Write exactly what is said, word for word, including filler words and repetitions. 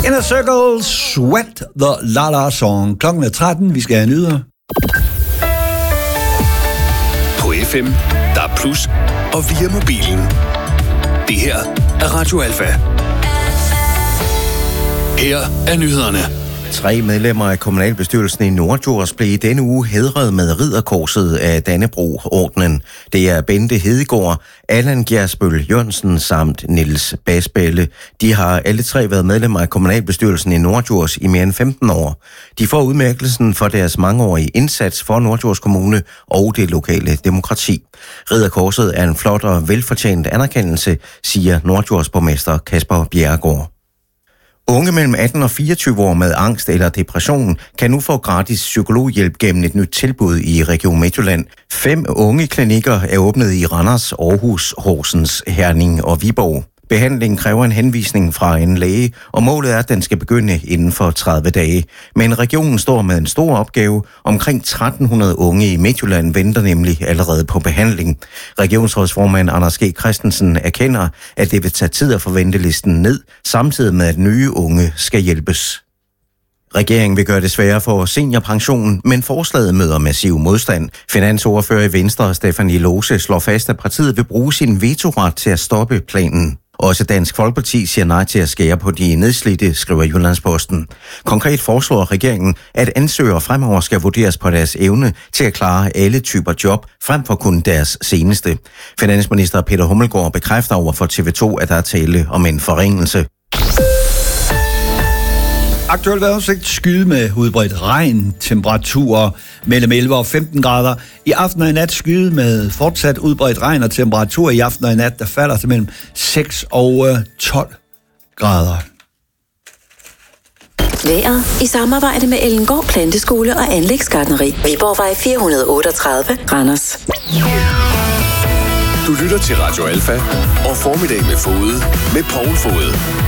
Inner Circle, Sweat the La-La Song. Klokken er tretten, vi skal have nyheder. På F M, der er plus, og via mobilen. Det her er Radio Alfa. Her er nyhederne. Tre medlemmer af kommunalbestyrelsen i Norddjurs blev i denne uge hædret med ridderkorset af Dannebrog-ordenen. Det er Bente Hedegaard, Allan Gjersbøl Jørgensen samt Niels Basballe. De har alle tre været medlemmer af kommunalbestyrelsen i Norddjurs i mere end femten år. De får udmærkelsen for deres mangeårige indsats for Norddjurs Kommune og det lokale demokrati. Ridderkorset er en flot og velfortjent anerkendelse, siger Norddjurs borgmester Kasper Bjerregaard. Unge mellem atten og fireogtyve år med angst eller depression kan nu få gratis psykologhjælp gennem et nyt tilbud i Region Midtjylland. Fem unge klinikker er åbnet i Randers, Aarhus, Horsens, Herning og Viborg. Behandlingen kræver en henvisning fra en læge, og målet er, at den skal begynde inden for tredive dage. Men regionen står med en stor opgave. Omkring tretten hundrede unge i Midtjylland venter nemlig allerede på behandling. Regionsrådsformand Anders G. Christensen erkender, at det vil tage tid at få ventelisten ned, samtidig med at nye unge skal hjælpes. Regeringen vil gøre det sværere for seniorpensionen, men forslaget møder massiv modstand. Finansordfører i Venstre, Stefanie Lose, slår fast, at partiet vil bruge sin vetoret til at stoppe planen. Også Dansk Folkeparti siger nej til at skære på de nedslidte, skriver Jyllandsposten. Konkret foreslår regeringen, at ansøgere fremover skal vurderes på deres evne til at klare alle typer job, frem for kun deres seneste. Finansminister Peter Hummelgaard bekræfter over for T V to, at der er tale om en forringelse. Aktuelt vejrudsigt: skyde med udbredt regn, temperaturer mellem elleve og femten grader. I aften og i nat skyde med fortsat udbredt regn og temperaturer i aften og i nat, der falder til mellem seks og tolv grader. Vejret i samarbejde med Ellengård Planteskole og Anlægsgartneri. Viborgvej fire hundrede otteogtredive, Randers. Du lytter til Radio Alfa og Formiddag med Fode med Poul Fode.